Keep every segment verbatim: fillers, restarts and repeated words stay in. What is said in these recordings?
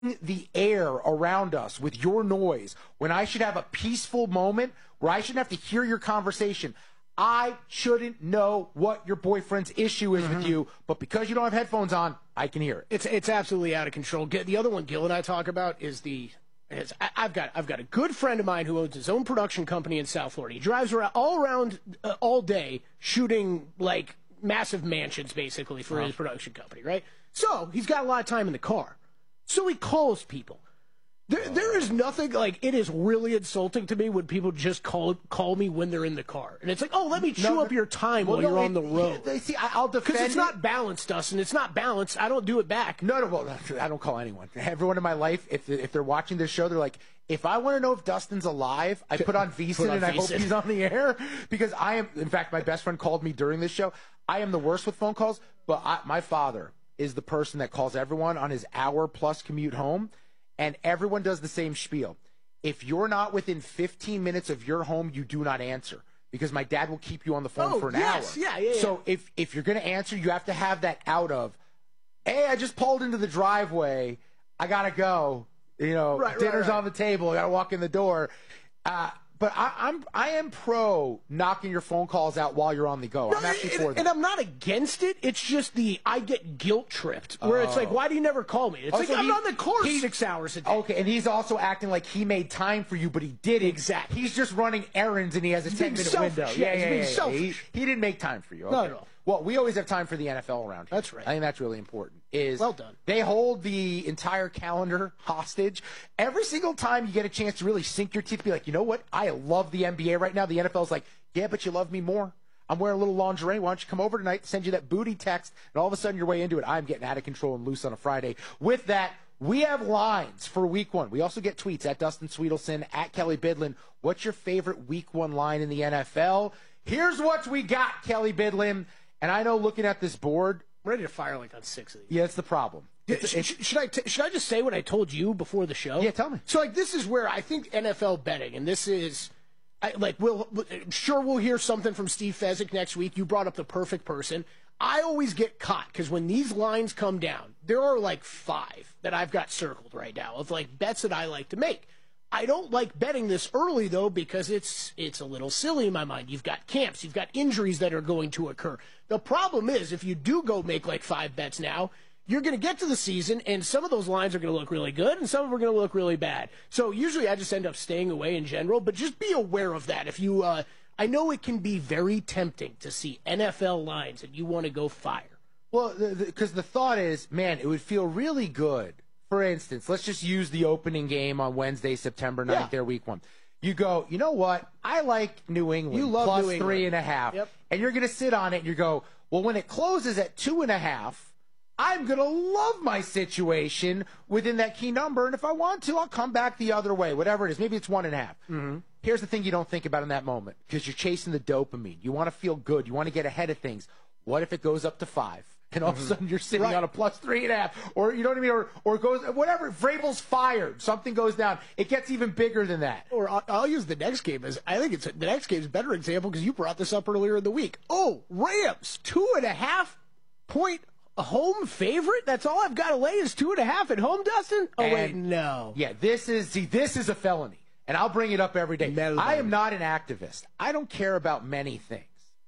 the air around us with your noise when I should have a peaceful moment where I shouldn't have to hear your conversation. I shouldn't know what your boyfriend's issue is mm-hmm. with you, but because you don't have headphones on, I can hear it. It's it's absolutely out of control. The other one Gil and I talk about is the is, I've got I've got a good friend of mine who owns his own production company in South Florida. He drives around all around uh, all day shooting like massive mansions basically for uh-huh. his production company, right? So he's got a lot of time in the car. So he calls people. There, there is nothing, like, it is really insulting to me when people just call call me when they're in the car. And it's like, oh, let me chew no, up your time well, while no, you're it, on the road. It, see, I'll defend Because it's it. not balanced, Dustin. It's not balanced. I don't do it back. No, no, well, I don't call anyone. Everyone in my life, if if they're watching this show, they're like, if I want to know if Dustin's alive, I put on VEASAN and I hope he's on the air. Because I am, in fact, my best friend called me during this show. I am the worst with phone calls, but I, my father is the person that calls everyone on his hour-plus commute home. And everyone does the same spiel. If you're not within fifteen minutes of your home, you do not answer. Because my dad will keep you on the phone oh, for an yes. hour. Yeah, yeah, yeah. So if, if you're going to answer, you have to have that out of, hey, I just pulled into the driveway. I got to go. You know, right, dinner's right, right. on the table. I got to walk in the door. Uh, But I, I'm I am pro knocking your phone calls out while you're on the go. No, I'm actually and, for that. And I'm not against it. It's just the I get guilt tripped where oh. it's like, why do you never call me? It's oh, like so I'm he, on the course he, six hours a day. Okay, and he's also acting like he made time for you, but he didn't. Exactly. He's just running errands and he has a he's ten minute selfish. window. Yeah, Yeah, he's yeah, being yeah. selfish. He, he didn't make time for you. Okay. No, no. Well, we always have time for the N F L around here. That's right. I think that's really important. Is well done. They hold the entire calendar hostage. Every single time you get a chance to really sink your teeth, be like, you know what? I love the N B A right now. The N F L's like, yeah, but you love me more. I'm wearing a little lingerie. Why don't you come over tonight, send you that booty text, and all of a sudden you're way into it. I'm getting out of control and loose on a Friday. With that, we have lines for week one. We also get tweets at Dustin Sweetelson, at Kelly Bidlin. What's your favorite week one line in the N F L? Here's what we got, Kelly Bidlin. And I know looking at this board, I'm ready to fire like on six of these. Yeah, it's the problem. It's, it's, should I t- should I just say what I told you before the show? Yeah, tell me. So like this is where I think N F L betting, and this is I, like we'll sure we'll hear something from Steve Fezzik next week. You brought up the perfect person. I always get caught because when these lines come down, there are like five that I've got circled right now of like bets that I like to make. I don't like betting this early, though, because it's it's a little silly in my mind. You've got camps. You've got injuries that are going to occur. The problem is, if you do go make like five bets now, you're going to get to the season, and some of those lines are going to look really good, and some of them are going to look really bad. So usually I just end up staying away in general, but just be aware of that. If you, uh, I know it can be very tempting to see N F L lines, and you want to go fire. Well, because the, the, the thought is, man, it would feel really good. For instance, let's just use the opening game on Wednesday, September ninth, yeah. their week one. You go, you know what? I like New England you love plus New England. three and a half. Yep. And you're going to sit on it and you go, well, when it closes at two and a half, I'm going to love my situation within that key number. And if I want to, I'll come back the other way, whatever it is. Maybe it's one and a half. Mm-hmm. Here's the thing you don't think about in that moment because you're chasing the dopamine. You want to feel good. You want to get ahead of things. What if it goes up to five? And all of a sudden you're sitting right. on a plus three and a half, or you know what I mean, or or it goes whatever. Vrabel's fired, something goes down. It gets even bigger than that. Or I'll, I'll use the next game as I think it's the next game is a better example because you brought this up earlier in the week. Oh, Rams two and a half point home favorite. That's all I've got to lay is two and a half at home, Dustin. Oh and, wait, no. Yeah, this is see, this is a felony, and I'll bring it up every day. Melbourne. I am not an activist. I don't care about many things,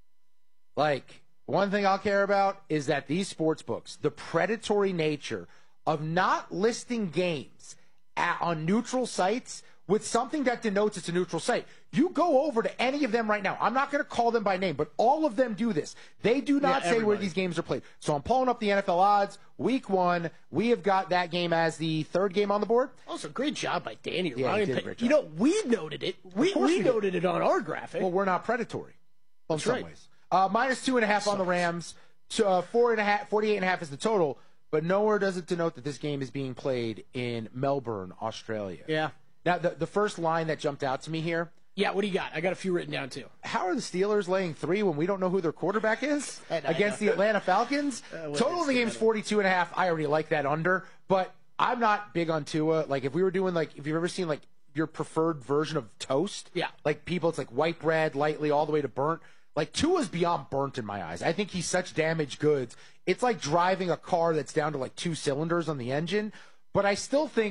like. One thing I'll care about is that these sports books, the predatory nature of not listing games at, on neutral sites with something that denotes it's a neutral site. You go over to any of them right now. I'm not going to call them by name, but all of them do this. They do not yeah, say everybody. where these games are played. So I'm pulling up the N F L odds. Week one, we have got that game as the third game on the board. Also, great job by Danny. Yeah, Ryan he did a great job. You know, we noted it. We, we, we noted it on our graphic. Well, we're not predatory in That's some right. ways. Uh, minus two and a half on the Rams. So, uh, four and a half, forty-eight and a half is the total. But nowhere does it denote that this game is being played in Melbourne, Australia. Yeah. Now, the, the first line that jumped out to me here. Yeah, what do you got? I got a few written down, too. How are the Steelers laying three when we don't know who their quarterback is against the Atlanta Falcons? Uh, Total of the game's forty-two and a half. I already like that under. But I'm not big on Tua. Like, if we were doing, like, if you've ever seen, like, your preferred version of toast. Yeah. Like, people, it's like white bread, lightly, all the way to burnt. Like, Tua's beyond burnt in my eyes. I think he's such damaged goods. It's like driving a car that's down to, like, two cylinders on the engine. But I still think